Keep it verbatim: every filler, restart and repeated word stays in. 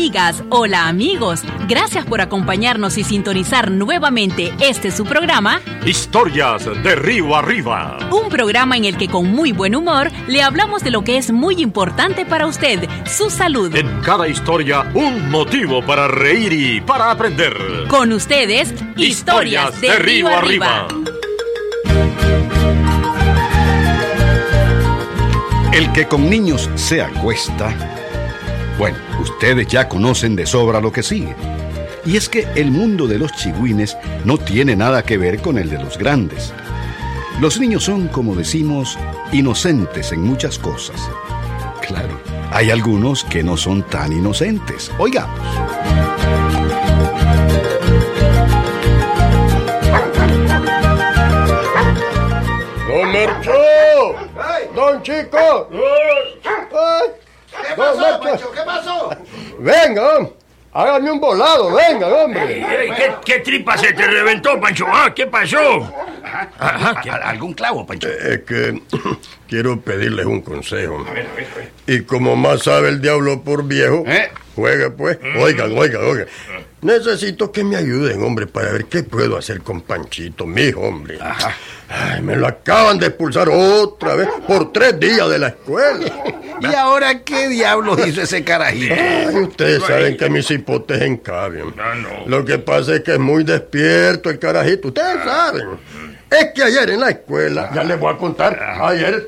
amigas, hola amigos. Gracias por acompañarnos y sintonizar nuevamente este su programa Historias de Río Arriba. Un programa en el que con muy buen humor le hablamos de lo que es muy importante para usted, su salud. En cada historia un motivo para reír y para aprender. Con ustedes, Historias, Historias de, de Río, Río Arriba. Arriba. El que con niños se acuesta. Bueno, ustedes ya conocen de sobra lo que sigue. Y es que el mundo de los chigüines no tiene nada que ver con el de los grandes. Los niños son, como decimos, inocentes en muchas cosas. Claro, hay algunos que no son tan inocentes. Oigamos. ¡Don Mercho! ¡Don Chico! Ay, ¿Qué pasó, Pancho? ¿Qué pasó? Venga, hágame un volado, venga, hombre. Hey, ¿qué, ¿Qué tripa se te reventó, Pancho? ¿Ah? ¿Qué pasó? Ajá, ¿qué, ¿Algún clavo, Pancho? Es eh, que quiero pedirles un consejo. A ver, a ver, a ver. Y como más sabe el diablo por viejo, ¿Eh? juegue pues. Mm. Oigan, oigan, oigan. Necesito que me ayuden, hombre, para ver qué puedo hacer con Panchito, mi hijo, hombre. Ajá. Ay, me lo acaban de expulsar otra vez por tres días de la escuela. ¿Y ahora qué diablos hizo ese carajito? Ay, ustedes saben que mis hipotes encabian. No, no. Lo que pasa es que es muy despierto el carajito. Ustedes saben. Es que ayer en la escuela, ya les voy a contar, ayer